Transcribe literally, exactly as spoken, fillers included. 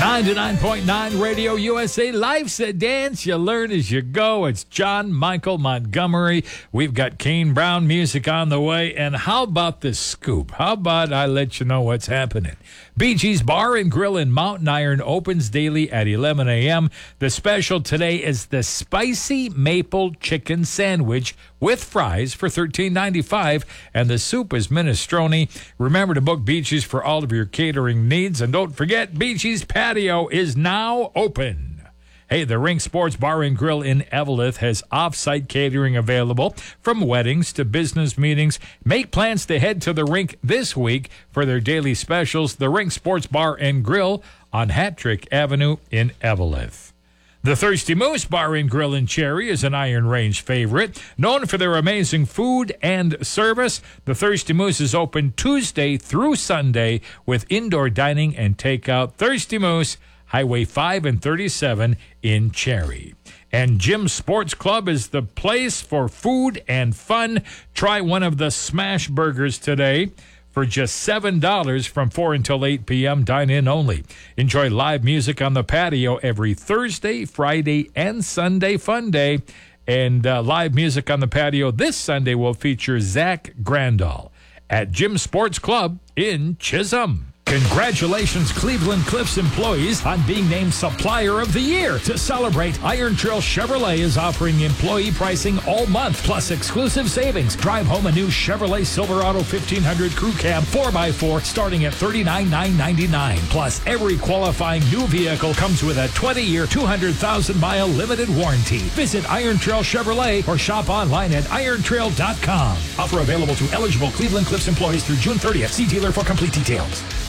ninety-nine point nine Radio U S A. Life's a dance. You learn as you go. It's John Michael Montgomery. We've got Kane Brown music on the way. And how about the scoop? How about I let you know what's happening? Bee Gees Bar and Grill in Mountain Iron opens daily at eleven a.m. The special today is the spicy maple chicken sandwich with fries for thirteen ninety-five, and the soup is minestrone. Remember to book Bee Gees for all of your catering needs, and don't forget, Bee Gees Patio is now open. Hey, the Rink Sports Bar and Grill in Eveleth has off-site catering available from weddings to business meetings. Make plans to head to the rink this week for their daily specials. The Rink Sports Bar and Grill on Hattrick Avenue in Eveleth. The Thirsty Moose Bar and Grill in Cherry is an Iron Range favorite. Known for their amazing food and service, the Thirsty Moose is open Tuesday through Sunday with indoor dining and takeout. Thirsty Moose, Highway five and thirty-seven in Cherry. And Jim's Sports Club is the place for food and fun. Try one of the smash burgers today for just seven dollars from four until eight p.m. Dine-in only. Enjoy live music on the patio every Thursday, Friday, and Sunday fun day. And uh, live music on the patio this Sunday will feature Zach Grandal at Jim's Sports Club in Chisholm. Congratulations, Cleveland Cliffs employees, on being named Supplier of the Year. To celebrate, Iron Trail Chevrolet is offering employee pricing all month, plus exclusive savings. Drive home a new Chevrolet Silverado fifteen hundred Crew Cab four by four starting at thirty-nine thousand nine hundred ninety-nine dollars. Plus, every qualifying new vehicle comes with a twenty-year, two hundred thousand mile limited warranty. Visit Iron Trail Chevrolet or shop online at iron trail dot com. Offer available to eligible Cleveland Cliffs employees through June thirtieth. See dealer for complete details.